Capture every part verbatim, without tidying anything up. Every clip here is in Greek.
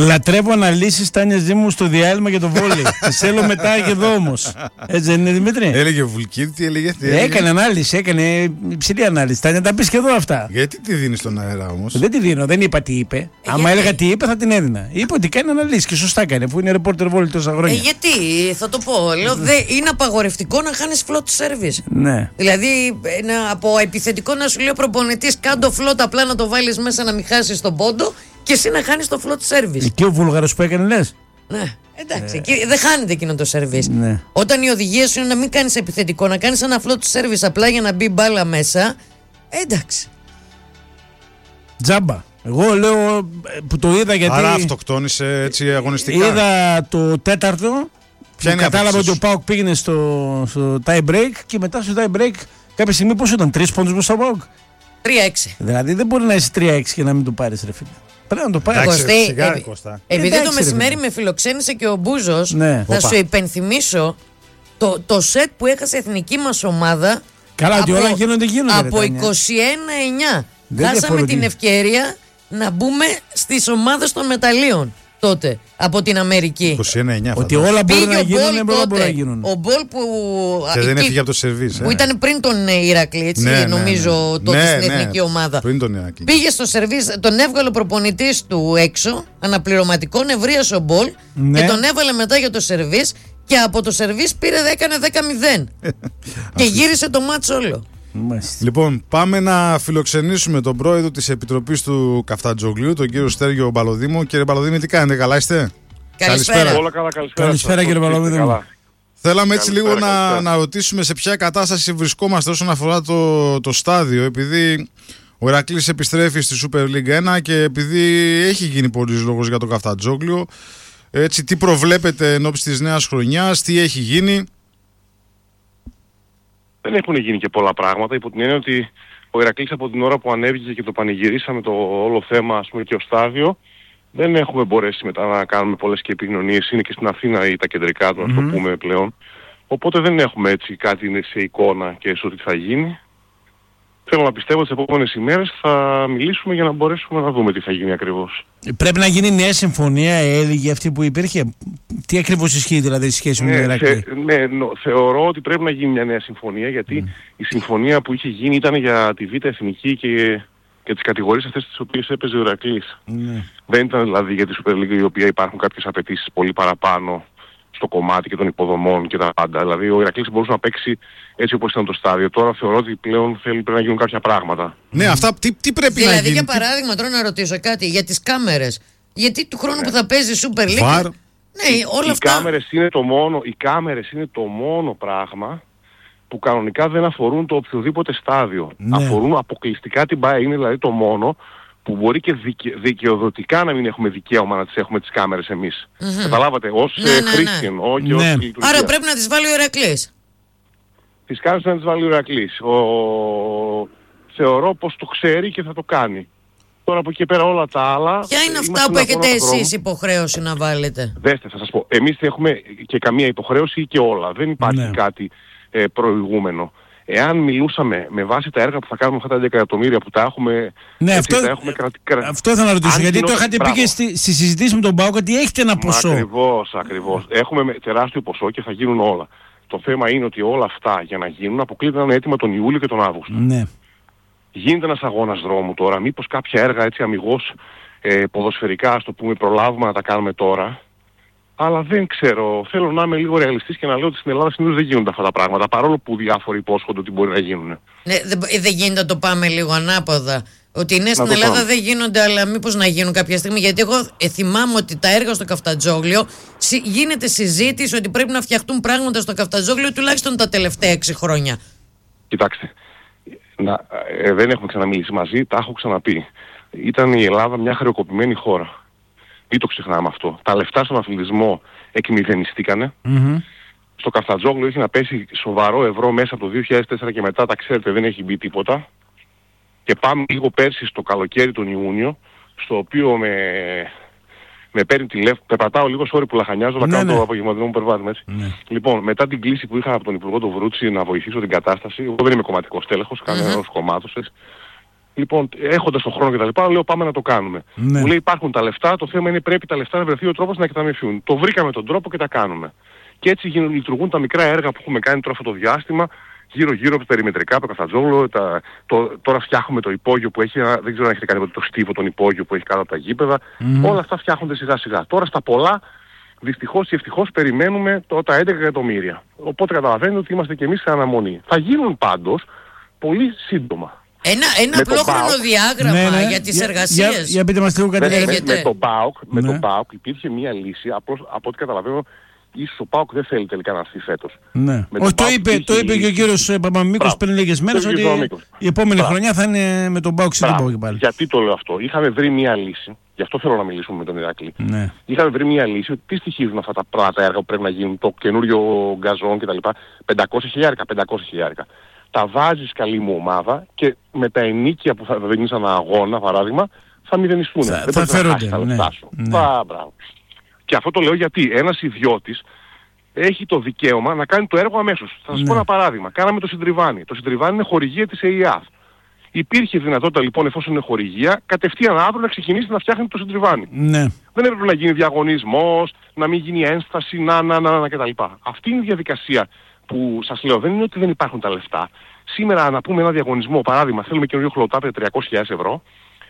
Λατρεύω αναλύσεις Τάνιας Δήμου στο διάλειμμα για το βόλεϊ. Τις θέλω μετά και εδώ όμως. Έτσι δεν είναι, Δημήτρη? Έλεγε Βουλκίδη, τι έλεγε, τι έλεγε. Έκανε ανάλυση, έκανε υψηλή ανάλυση. Τάνια, τα πεις και εδώ αυτά. Γιατί τη δίνεις στον αέρα όμως? Δεν τη δίνω, δεν είπα τι είπε. Ε, Άμα γιατί? έλεγα τι είπε θα την έδινα. Είπε ότι κάνει αναλύσεις και σωστά κάνει, αφού είναι ρεπόρτερ βόλεϊ τόσα χρόνια. Ε, γιατί, θα το πω. Λέω, δε, είναι απαγορευτικό να χάνεις float service. Ναι. Δηλαδή, ένα, από επιθετικό να σου λέει ο προπονητής, κάντο float απλά να το βάλεις μέσα να μην χάσεις τον πόντο. Και εσύ να χάνεις το float service. Εκεί ο Βούλγαρος που έκανε λες. Ναι, εντάξει, εκεί δεν χάνεται εκείνο το service. Ναι. Όταν η οδηγία σου είναι να μην κάνεις επιθετικό, να κάνεις ένα float service απλά για να μπει μπάλα μέσα, εντάξει. Τζάμπα. Εγώ λέω που το είδα γιατί. Άρα αυτοκτόνησε έτσι αγωνιστικά. Είδα το τέταρτο. Ποια είναι κατάλαβα ότι ο ΠΑΟΚ πήγαινε στο, στο tie break και μετά στο tie break κάποια στιγμή πόσο ήταν, τρεις πόντους μπροστά στο ΠΑΟΚ. τρία έξι. Δηλαδή δεν μπορεί να είσαι τρία έξι και να μην το πάρεις, ρε φίλε. Πρέπει να το πάρεις. Κωστή, σιγά, επει- Κώστα. επειδή Εντάξει, το ρε μεσημέρι φίλε. με φιλοξένησε και ο Μπούζος, Ναι. θα Οπα. σου υπενθυμίσω το, το σετ που έχασε η εθνική μας ομάδα. Καλά, ότι από- όλα γίνονται, γίνονται. Από ρε, Τάνια. είκοσι ένα εννιά. Δεν Χάσαμε διαφορετεί. την ευκαιρία να μπούμε στις ομάδες των μεταλλίων τότε από την Αμερική. είκοσι ένα εννιά. Ότι όλα μπορούν Πήγε να ο Μπολ γίνουν, όλα μπορούν να τότε. γίνουν. Ο Μπολ που. Και δεν εκεί- έφυγε από το σερβίς. Που ε. ήταν πριν τον ε, Ηρακλή, έτσι, Ναι, ναι, νομίζω, ναι. τότε Ναι, στην ναι, εθνική ομάδα. Πριν τον Ηρακλή. Πήγε στο σερβίς, τον έβγαλε ο προπονητής του έξω, αναπληρωματικό, νευρίασε ο Μπολ Ναι. και τον έβαλε μετά για το σερβίς και από το σερβίς πήρε, έκανε δέκα μηδέν και γύρισε το μάτς όλο. Μάλιστα. Λοιπόν, πάμε να φιλοξενήσουμε τον πρόεδρο της Επιτροπής του Καφτατζόγλιου, τον κύριο Στέργιο Μπαλοδήμο. Κύριε Μπαλοδήμη, τι κάνετε, καλά είστε? Καλησπέρα. Όλα καλά, καλησπέρα. Καλησπέρα, σας. κύριε Πώς είστε, Παλαμίδη. καλά. Θέλαμε έτσι Καλησπέρα, λίγο να, καλησπέρα. να ρωτήσουμε σε ποια κατάσταση βρισκόμαστε όσον αφορά το, το στάδιο, επειδή ο Ηρακλής επιστρέφει στη Super League ένα και επειδή έχει γίνει πολλής λόγος για το Καφτατζόγλιο. Έτσι, τι προβλέπετε εν ώψη της νέας χρονιάς, τι έχει γίνει? Δεν έχουν γίνει και πολλά πράγματα, υπό την έννοια ότι ο Ηρακλής από την ώρα που ανέβηκε και το πανηγυρίσαμε το όλο θέμα, ας πούμε, και ο στάδιο, δεν έχουμε μπορέσει μετά να κάνουμε πολλές και επικοινωνίες. Είναι και στην Αθήνα ή τα κεντρικά του, να το πούμε πλέον. Οπότε δεν έχουμε έτσι κάτι σε εικόνα και σε ό,τι θα γίνει. Θέλω να πιστεύω τις επόμενες ημέρες θα μιλήσουμε για να μπορέσουμε να δούμε τι θα γίνει ακριβώς. Πρέπει να γίνει νέα συμφωνία, έλεγε αυτή που υπήρχε. Τι ακριβώς ισχύει δηλαδή σε σχέση με τον Ναι, Ηρακλή? θε, ναι νο, θεωρώ ότι πρέπει να γίνει μια νέα συμφωνία, γιατί η συμφωνία που είχε γίνει ήταν για τη Β' Εθνική και, και τις κατηγορίες αυτές τις οποίες έπαιζε ο Ηρακλής. Ναι. Δεν ήταν δηλαδή για τη Super League, η οποία υπάρχουν κάποιες απαιτήσεις πολύ παραπάνω στο κομμάτι και των υποδομών και τα πάντα. Δηλαδή ο Ηρακλής μπορούσε να παίξει έτσι όπως ήταν το στάδιο. Τώρα θεωρώ ότι πλέον θέλει, πρέπει να γίνουν κάποια πράγματα. Ναι, αυτά τι, τι πρέπει να Δηλαδή, γίνει? για παράδειγμα, τώρα να ρωτήσω κάτι για τις κάμερες. Γιατί του χρόνου που θα παίζει Super League. Βαρ. Ναι, όλα οι, αυτά. κάμερες είναι το μόνο, οι κάμερες είναι το μόνο πράγμα που κανονικά δεν αφορούν το οποιοδήποτε στάδιο. Ναι. Αφορούν αποκλειστικά την ΠΑΕ. Είναι δηλαδή το μόνο που μπορεί και δικαι, δικαιοδοτικά να μην έχουμε δικαίωμα να τις έχουμε τις κάμερες εμείς. Mm-hmm. Καταλάβατε, ως Ναι, ναι, ναι. χρήση εννοώ και ως Ναι. λειτουργία. Άρα πρέπει να τις βάλει ο Ηρακλής. Τις κάμερες να τις βάλει ο Ηρακλής. Ο... Θεωρώ πως το ξέρει και θα το κάνει. Τώρα από εκεί και πέρα όλα τα άλλα... Ποια είναι είμαστε αυτά που ένα έχετε χρόνο το εσείς δρόμο. υποχρέωση να βάλετε? Δέστε, θα σας πω. Εμείς δεν έχουμε και καμία υποχρέωση και όλα. Δεν υπάρχει Ναι. κάτι ε, προηγούμενο. Εάν μιλούσαμε με βάση τα έργα που θα κάνουμε αυτά τα έντεκα εκατομμύρια που τα έχουμε... Ναι, έτσι, αυτό, τα έχουμε κρατη, κρα... αυτό ήθελα να ρωτήσω. Αν Γιατί το γινόταν- είχατε πει μπράβο. και στη, στη συζητήση με τον ΠΑΟΚ ότι έχετε ένα ποσό. Ακριβώς, ακριβώς. Έχουμε με- τεράστιο ποσό και θα γίνουν όλα. Το θέμα είναι ότι όλα αυτά για να γίνουν αποκλείται να είναι έτοιμα τον Ιούλιο και τον Αύγουστο. Ναι. Γίνεται ένας αγώνας δρόμου τώρα. Μήπως κάποια έργα έτσι αμιγώς ε, ποδοσφαιρικά, ας το πούμε, προλάβουμε να τα κάνουμε τώρα. Αλλά δεν ξέρω. Θέλω να είμαι λίγο ρεαλιστής και να λέω ότι στην Ελλάδα συνήθως δεν γίνονται αυτά τα πράγματα. Παρόλο που διάφοροι υπόσχονται ότι μπορεί να γίνουν. Ναι, δεν, δεν γίνεται να το πάμε λίγο ανάποδα. Ότι ναι, στην το Ελλάδα πάμε. δεν γίνονται, αλλά μήπως να γίνουν κάποια στιγμή. Γιατί εγώ ε, θυμάμαι ότι τα έργα στο Καφτατζόγλιο συ, γίνεται συζήτηση ότι πρέπει να φτιαχτούν πράγματα στο Καφτατζόγλιο τουλάχιστον τα τελευταία έξι χρόνια. Κοιτάξτε, να, ε, δεν έχουμε ξαναμιλήσει μαζί, τα έχω ξαναπεί. Ήταν η Ελλάδα μια χρεοκοπημένη χώρα. Μην το ξεχνάμε αυτό. Τα λεφτά στον αθλητισμό εκμηδενιστήκανε. Mm-hmm. Στο Καφτατζόγλιο έχει να πέσει σοβαρό ευρώ μέσα από το δύο χιλιάδες τέσσερα και μετά, τα ξέρετε, δεν έχει μπει τίποτα. Και πάμε λίγο πέρσι στο καλοκαίρι τον Ιούνιο, στο οποίο με, με παίρνει τηλέφωνο, πεπατάω λίγο, sorry που λαχανιάζω, αλλά Ναι, κάνω ναι. το απογευματινό μου περβάδισμα, έτσι. Ναι. Λοιπόν, μετά την κλήση που είχα από τον Υπουργό τον Βρούτσι να βοηθήσω την κατάσταση, εγώ δεν είμαι κομματικός τέλεχος, κανένας κομμάτος, έτσι. Λοιπόν, έχοντας τον χρόνο κτλ., λέω πάμε να το κάνουμε. Ναι. Μου λέει υπάρχουν τα λεφτά, το θέμα είναι πρέπει τα λεφτά να βρεθεί ο τρόπος να εκταμιευθούν. Το βρήκαμε τον τρόπο και τα κάνουμε. Και έτσι γίνουν, λειτουργούν τα μικρά έργα που έχουμε κάνει τώρα αυτό το διάστημα, γύρω-γύρω από τα περιμετρικά, από το Καφτατζόγλιο. Τα, το, τώρα φτιάχνουμε το υπόγειο που έχει, δεν ξέρω αν έχετε κάνει το στίβο τον υπόγειο που έχει κάτω από τα γήπεδα. Mm. Όλα αυτά φτιάχνονται σιγά-σιγά. Τώρα στα πολλά, δυστυχώς ή ευτυχώς, περιμένουμε το, τα έντεκα εκατομμύρια. Οπότε καταλαβαίνετε ότι είμαστε κι εμείς σε αναμονή. Θα γίνουν πάντως πολύ σύντομα. Ένα, ένα απλό χρονοδιάγραμμα ναι, ναι. για τις για, εργασίες. Για, για πείτε μας λίγο κάτι. Με, με, με τον ΠΑΟΚ, με ναι. τον ΠΑΟΚ υπήρχε μία λύση, απλώς από ό,τι καταλαβαίνω, ίσως ο ΠΑΟΚ δεν θέλει τελικά να έρθει φέτος. Ναι. Όχι, το είπε, το είπε και ο κύριος Παπαμίκος πριν λίγες μέρες ότι η επόμενη Μπράβο. χρονιά θα είναι με τον ΠΑΟΚ στην και πάλι. Γιατί το λέω αυτό. Είχαμε βρει μία λύση, γι' αυτό θέλω να μιλήσουμε με τον Ηρακλή. Ναι. Είχαμε βρει μία λύση ότι τι στοιχίζουν αυτά τα πράγματα έργα που πρέπει να γίνουν, το καινούριο γκαζόν κτλ. πεντακόσια χιλιάρικα, πεντακόσια χιλιάρικα. Τα βάζεις καλή μου ομάδα και με τα ενίκια που θα δίνεις ένα αγώνα, παράδειγμα, θα μηδενιστούν. Θα, δεν θα φέρονται. Θα ναι, ναι. Α, μπράβο. Και αυτό το λέω γιατί ένας ιδιώτης έχει το δικαίωμα να κάνει το έργο αμέσως. Θα σας ναι. πω ένα παράδειγμα. Κάναμε το Συντριβάνι. Το Συντριβάνι είναι χορηγία της ΕΙΑΘ. Υπήρχε δυνατότητα λοιπόν, εφόσον είναι χορηγία, κατευθείαν αύριο να ξεκινήσει να φτιάχνει το Συντριβάνι. Ναι. Δεν έπρεπε να γίνει διαγωνισμός, να μην γίνει ένσταση, να, να, να, να κτλ. Αυτή είναι η διαδικασία που σας λέω. Δεν είναι ότι δεν υπάρχουν τα λεφτά. Σήμερα να πούμε ένα διαγωνισμό, παράδειγμα, θέλουμε καινούριο χλωτάπι τριακόσιες χιλιάδες ευρώ.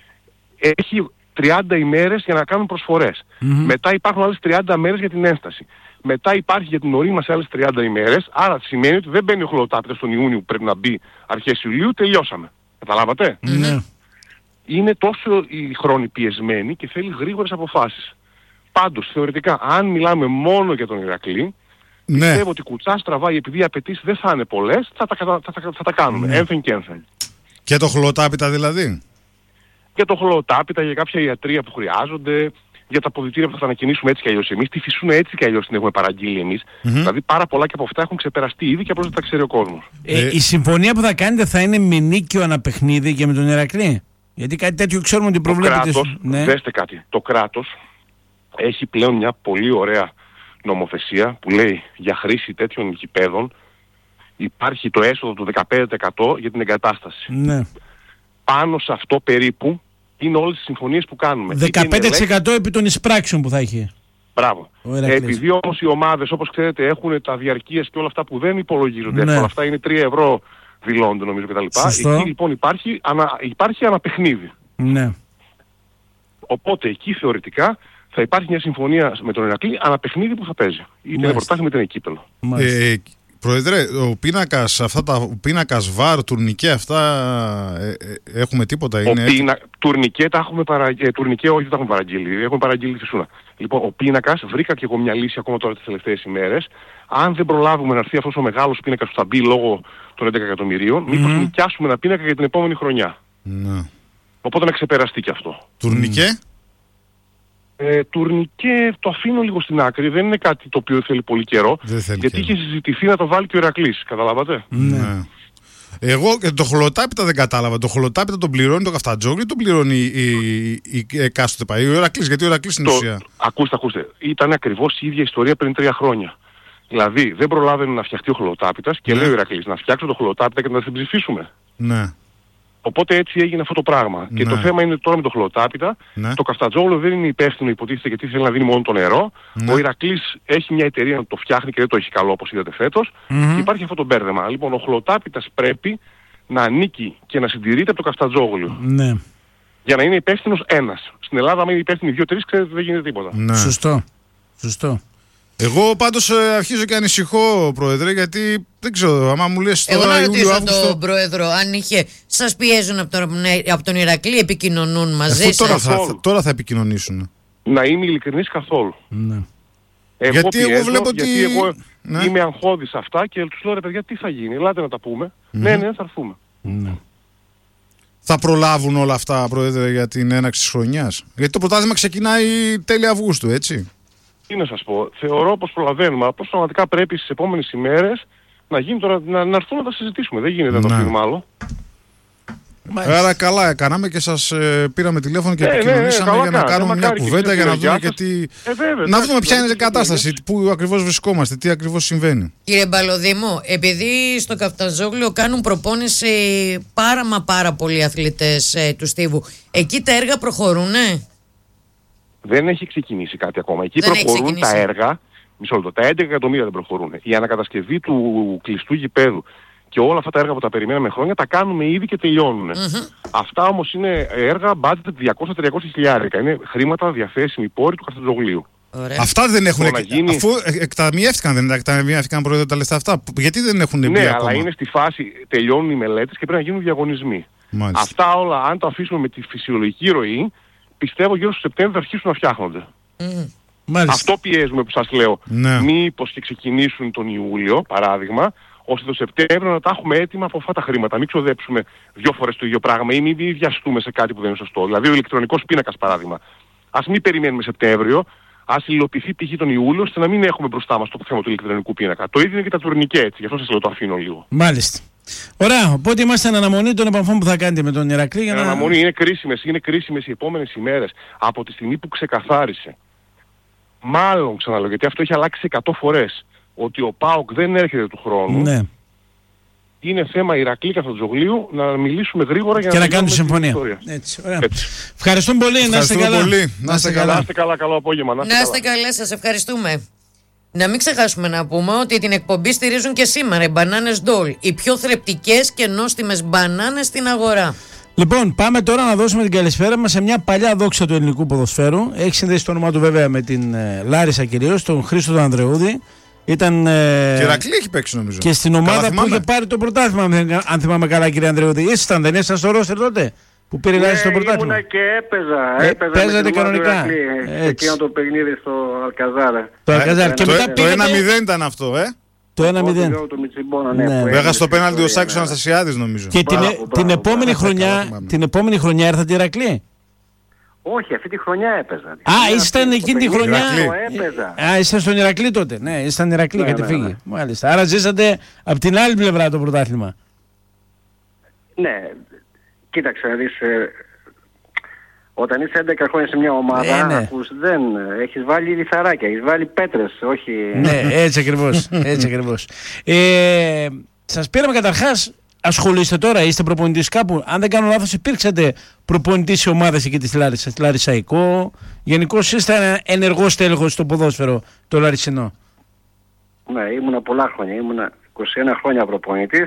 Έχει τριάντα ημέρες για να κάνουν προσφορές. Mm-hmm. Μετά υπάρχουν άλλες τριάντα μέρες για την ένσταση. Μετά υπάρχει για την ορίμαση άλλες τριάντα ημέρες. Άρα σημαίνει ότι δεν μπαίνει ο χλωτάπιτας τον Ιούνιο που πρέπει να μπει αρχές Ιουλίου, τελειώσαμε. Καταλάβατε? Mm-hmm. Είναι τόσο οι χρόνοι πιεσμένοι και θέλει γρήγορες αποφάσεις. Πάντως, θεωρητικά, αν μιλάμε μόνο για τον Ηρακλή, ναι. πιστεύω ότι κουτσά στραβάει, επειδή οι απαιτήσεις δεν θα είναι πολλές, θα τα, θα, θα, θα τα κάνουμε. Ναι. Ένθεν και ένθεν. Και το χλωτάπιτα δηλαδή? Για το χλωτάπιτα, για κάποια ιατρεία που χρειάζονται, για τα αποδυτήρια που θα τα ανακοινήσουμε έτσι κι αλλιώς εμείς. Τη φυσούν έτσι κι αλλιώς την έχουμε παραγγείλει εμείς. Mm-hmm. Δηλαδή πάρα πολλά και από αυτά έχουν ξεπεραστεί ήδη και απλώς δεν τα ξέρει ο κόσμος. Ε, ε, η συμφωνία που θα κάνετε θα είναι με νίκιο αναπαιχνίδι και με τον Ηρακλή? Γιατί κάτι τέτοιο ξέρουμε ότι προβλέπεται. Το κράτος, ναι. δέστε κάτι, το κράτος έχει πλέον μια πολύ ωραία νομοθεσία που λέει για χρήση τέτοιων γηπέδων υπάρχει το έσοδο του δεκαπέντε τοις εκατό για την εγκατάσταση. Ναι. Πάνω σε αυτό περίπου είναι όλες τις συμφωνίες που κάνουμε. δεκαπέντε τοις εκατό επί των εισπράξεων που θα έχει. Μπράβο. Επειδή όμως οι ομάδες, όπως ξέρετε, έχουν τα διαρκείας και όλα αυτά που δεν υπολογίζονται, ναι. όλα αυτά είναι τρία ευρώ δηλώνονται νομίζω κτλ. Εκεί λοιπόν υπάρχει, ανα, υπάρχει αναπαιχνίδι. Ναι. Οπότε εκεί θεωρητικά θα υπάρχει μια συμφωνία με τον Ηρακλή αναπαιχνίδι που θα παίζει. Είτε είναι πρωτάθλημα είτε είναι κύπελλο. Ε, Πρόεδρε, ο πίνακας, αυτά τα, ο πίνακας βαρ, τουρνικέ, αυτά ε, ε, έχουμε τίποτα? Είναι ο πίνα, τουρνικέ, τα έχουμε παραγγείλει. Ε, τουρνικέ όχι, δεν τα έχουμε παραγγείλει. Έχουμε παραγγείλει τη Σούνα. Λοιπόν, ο πίνακας, βρήκα και εγώ μια λύση ακόμα τώρα τις τελευταίες ημέρες. Αν δεν προλάβουμε να έρθει αυτός ο μεγάλος πίνακας που θα μπει λόγω των έντεκα εκατομμυρίων, mm-hmm. μήπως νοικιάσουμε ένα πίνακα για την επόμενη χρονιά. Mm. Οπότε να ξεπεραστεί και αυτό. Τουρνικέ. Mm. Ε, τουρνικέ το αφήνω λίγο στην άκρη, δεν είναι κάτι το οποίο θέλει πολύ καιρό, θέλει γιατί είχε συζητηθεί να το βάλει και ο Ηρακλής, καταλάβατε. Ναι. Εγώ το χολοτάπιτα δεν κατάλαβα. Το χολοτάπιτα τον πληρώνει το Καφτατζόγλιο ή τον πληρώνει η, η, η εκάστοτε πάει, ο Ηρακλής, γιατί ο Ηρακλής είναι ουσία. Ακούστε, ακούστε, ήταν ακριβώς η ίδια ιστορία πριν τρία χρόνια. Δηλαδή δεν προλάβαινε να φτιαχτεί ο χολοτάπιτας και ναι. λέει ο Ηρακλής να φτιάξω το χολοτάπιτα και να την ψηφίσουμε. Ναι. Οπότε έτσι έγινε αυτό το πράγμα. Ναι. Και το θέμα είναι τώρα με το χλωτάπιτα. Ναι. Το Καφτατζόγλιο δεν είναι υπεύθυνο, υποτίθεται, γιατί θέλει να δίνει μόνο το νερό. Ναι. Ο Ηρακλής έχει μια εταιρεία να το φτιάχνει και δεν το έχει καλό, όπως είδατε φέτος. Mm-hmm. Και υπάρχει αυτό το μπέρδεμα. Λοιπόν, ο χλωτάπιτας πρέπει να ανήκει και να συντηρείται από το Καφτατζόγλιο. Ναι. Για να είναι υπεύθυνος ένας. Στην Ελλάδα, αν είναι υπεύθυνοι δύο-τρεις, ξέρετε δεν γίνεται τίποτα. Ναι. Σωστό. Σωστό. Εγώ πάντως ε, αρχίζω και ανησυχώ, Πρόεδρε, γιατί δεν ξέρω, άμα μου λες τώρα Εγώ να Ιούλιο, ρωτήσω Αύγουστο... τον Πρόεδρο, αν είχε, σας πιέζουν από τον, από τον Ηρακλή, επικοινωνούν μαζί σας. Τώρα σας. θα, θα, τώρα θα επικοινωνήσουν. Να είμαι ειλικρινής καθόλου. Ναι. Εγώ γιατί πιέζω, εγώ βλέπω γιατί ότι... εγώ ναι. είμαι αγχώδης σε αυτά και τους λέω ρε παιδιά τι θα γίνει, ελάτε να τα πούμε. Mm. Ναι, ναι, θα έρθουμε. Mm. Θα προλάβουν όλα αυτά, Πρόεδρε, για την έναρξη της χρονιάς? Γιατί το πρωτάθλημα ξεκινάει τέλη Αυγούστου, έτσι. Τι να σας πω, θεωρώ πως προλαβαίνουμε, απλώς πραγματικά πρέπει στις επόμενες ημέρες να, γίνει τώρα, να, να έρθουμε να τα συζητήσουμε. Δεν γίνεται να το αφήνουμε άλλο. Μάλιστα. Άρα καλά κάναμε και σας ε, πήραμε τηλέφωνο και ε, επικοινωνήσαμε ναι, ναι, για να κάνουμε μια κουβέντα, για να δούμε και τι... Ε, βέβαια, να δούμε ποια είναι η κατάσταση, πού ακριβώς βρισκόμαστε, τι ακριβώς συμβαίνει. Κύριε Μπαλωδήμο, επειδή στο Καφτατζόγλιο κάνουν προπόνηση πάρα μα πάρα πολλοί αθλητές ε, του Στίβου, εκεί τα έργα προχωρούνε? Δεν έχει ξεκινήσει κάτι ακόμα. Εκεί δεν προχωρούν τα έργα, μισό λεπτό, τα έντεκα εκατομμύρια δεν προχωρούν. Η ανακατασκευή του κλειστού γηπέδου και όλα αυτά τα έργα που τα περιμέναμε χρόνια τα κάνουμε ήδη και τελειώνουν. Mm-hmm. Αυτά όμως είναι έργα budget διακόσια με τριακόσια χιλιάρικα. Είναι χρήματα διαθέσιμοι πόροι του Καφτατζογλίου. Αυτά δεν έχουν εκ... γίνει... Αφού εκταμιεύτηκαν, δεν εκταμιεύτηκαν πρόεδρε τα λεφτά αυτά. Γιατί δεν έχουν μπει ναι, ακόμα? αλλά είναι στη φάση, τελειώνουν οι μελέτες και πρέπει να γίνουν διαγωνισμοί. Μάλιστα. Αυτά όλα, αν το αφήσουμε με τη φυσιολογική ροή, πιστεύω γύρω στο Σεπτέμβριο θα αρχίσουν να φτιάχνονται. Mm. Αυτό πιέζουμε που σας λέω. Ναι. Μήπως και ξεκινήσουν τον Ιούλιο, παράδειγμα, ώστε το Σεπτέμβριο να τα έχουμε έτοιμα από αυτά τα χρήματα. Μην ξοδέψουμε δύο φορές το ίδιο πράγμα ή μην βιαστούμε σε κάτι που δεν είναι σωστό. Δηλαδή ο ηλεκτρονικός πίνακας, παράδειγμα. Ας μην περιμένουμε Σεπτέμβριο, ας υλοποιηθεί π.χ. τον Ιούλιο, ώστε να μην έχουμε μπροστά μας το θέμα του ηλεκτρονικού πίνακα. Το ίδιο είναι και τα τουρνικέ, έτσι. Γι' αυτό σας λέω το αφήνω λίγο. Μάλιστα. Ωραία, οπότε είμαστε εν αναμονή των επαφών που θα κάνετε με τον Ηρακλή. Για να... αναμονή είναι κρίσιμες, είναι κρίσιμες οι επόμενες ημέρες. Από τη στιγμή που ξεκαθάρισε, μάλλον ξαναλέω, γιατί αυτό έχει αλλάξει εκατό φορές, ότι ο ΠΑΟΚ δεν έρχεται του χρόνου. Ναι. Είναι θέμα Ηρακλή Καφτατζογλίου να μιλήσουμε γρήγορα για και να, να κάνουμε συμφωνία. Έτσι, ωραία. Έτσι. Ευχαριστούμε πολύ, να είστε καλά. Πολύ. Να είστε καλά. Να είστε καλά, καλό απόγευμα. Να είστε καλά, σας ευχαριστούμε. Να μην ξεχάσουμε να πούμε ότι την εκπομπή στηρίζουν και σήμερα οι μπανάνες Ντόλ, οι πιο θρεπτικές και νόστιμες μπανάνες στην αγορά. Λοιπόν, πάμε τώρα να δώσουμε την καλησπέρα μας σε μια παλιά δόξα του ελληνικού ποδοσφαίρου. Έχει συνδέσει το όνομά του βέβαια με την ε, Λάρισα κυρίως, τον Χρήστο τον Ανδρεούδη. Ήταν, ε, και Ηρακλή έχει παίξει νομίζω. Και στην ομάδα που είχε πάρει το πρωτάθλημα, αν θυμάμαι καλά, κύριε Ανδρεούδη. Ήσασταν, δεν ήσασταν στο ρόστερ τότε που πήρε ναι, Λάρισα το πρωτάθλημα? Ήμουνα και έπαιζα. Ε, έπαιζα παίζατε κανονικά. Εκείνο το παιχνίδι στο Αλκαζάρα. Το, ε, το, το, το ένα μηδέν ήταν αυτό, ε. Το ένα μηδέν. Έχασε το πέναλτι ο Σάκης Αναστασιάδης νομίζω. Και την, μπράβο, την, μπράβο, επόμενη μπράβο, χρονιά, μπράβο, την επόμενη χρονιά ήρθατε Ηρακλή? Όχι, αυτή τη χρονιά έπαιζα. Α, ήσταν εκείνη τη χρονιά. Έπαιζα. Α, ήσταν στον Ηρακλή τότε. Ναι, ήσταν Ηρακλή, ναι, είχατε ναι, φύγει. Ναι. Μάλιστα. Άρα ζήσατε από την άλλη πλευρά το πρωτάθλημα. Ναι, κοίταξε να δεις. Ε, όταν είσαι έντεκα χρόνια σε μια ομάδα, ε, ναι. ακούς, δεν, έχεις βάλει λιθαράκια, έχεις βάλει πέτρες, όχι... Ναι, έτσι ακριβώς, έτσι ακριβώς. Ε, σας πήραμε καταρχάς, ασχολείστε τώρα, είστε προπονητής κάπου? Αν δεν κάνω λάθος, υπήρξατε προπονητής σε ομάδες εκεί της Λάρισσας, τη Λαρισαϊκό. Γενικώς είστε ένα ενεργός τέλεχος στο ποδόσφαιρο το Λαρισινό. Ναι, ήμουνα πολλά χρόνια, ήμουνα είκοσι ένα χρόνια προπονητής.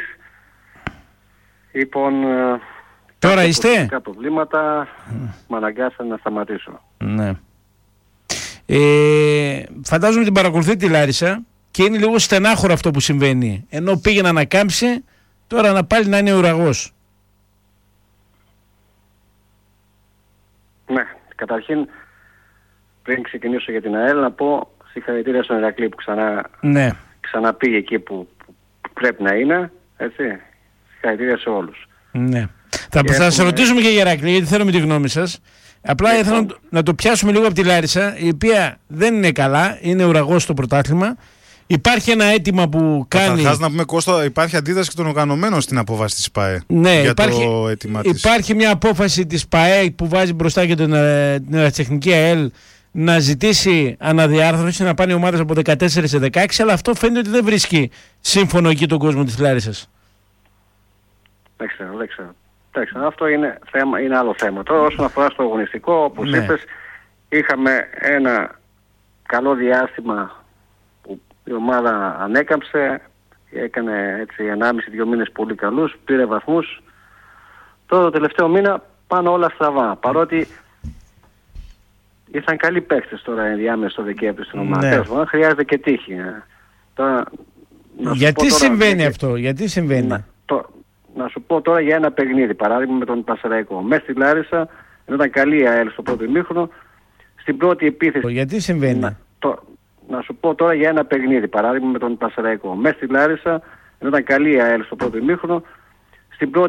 Λοιπόν... Τώρα είστε? Κάποια προβλήματα mm. με αναγκάσαν να σταματήσω. Ναι. Ε, φαντάζομαι την παρακολουθεί τη Λάρισα και είναι λίγο στενάχωρο αυτό που συμβαίνει. Ενώ πήγε να ανακάμψει, τώρα να πάλι να είναι ουραγός. Ναι, καταρχήν πριν ξεκινήσω για την ΑΕΛ να πω συγχαρητήρια στον Ηρακλή που ξανά, ναι. ξαναπήγε εκεί που, που πρέπει να είναι. Έτσι. Συγχαρητήρια σε όλους. Ναι. Θα, θα σας ρωτήσουμε και για Ηρακλή, γιατί θέλουμε τη γνώμη σας. Απλά yeah, ήθελα να, να το πιάσουμε λίγο από τη Λάρισα, η οποία δεν είναι καλά, είναι ουραγός στο πρωτάθλημα. Υπάρχει ένα αίτημα που κάνει... Καταρχάς να πούμε, Κώστα, υπάρχει αντίδραση και των οργανωμένων στην απόφαση της ΠΑΕ. Ναι, για υπάρχει, το αίτημα της. Υπάρχει μια απόφαση της ΠΑΕ που βάζει μπροστά και την, την Αεραστεχνική ΑΕΛ να ζητήσει αναδιάρθρωση, να πάνε ομάδες από δεκατέσσερα σε δεκαέξι, αλλά αυτό φαίνεται ότι δεν βρίσκει σύμφωνο εκεί τον κόσμο της Λάρισσας. Δεν ξέρω, δεν ξέρω. Εντάξει, αυτό είναι, θέμα, είναι άλλο θέμα. Τώρα όσον αφορά στο αγωνιστικό, όπως ναι. είπες, είχαμε ένα καλό διάστημα που η ομάδα ανέκαμψε, έκανε έτσι ενάμιση δύο μήνες πολύ καλούς, πήρε βαθμούς. Τώρα το τελευταίο μήνα πάνε όλα στραβά, παρότι ήρθαν καλοί παίκτες τώρα ενδιάμεσα στο Δεκέμβρη στην ομάδα. Ναι. Χρειάζεται και τύχη. Τώρα, γιατί συμβαίνει τώρα, αυτό, γιατί συμβαίνει? Να, το, να σου πω τώρα για ένα παιχνίδι, παράδειγμα με τον Πανσεραϊκό. Μέσα στη Λάρισα, ενώ ήταν καλή η ΑΕΛ στο πρώτο ημίχρονο, στην πρώτη επίθεση... Γιατί συμβαίνει? Να, το, να σου πω τώρα για ένα παιχνίδι, παράδειγμα με τον Πανσεραϊκό. Μέσα στη Λάρισα, ενώ ήταν καλή η ΑΕΛ στο πρώτο ημίχρονο, στην πρώτη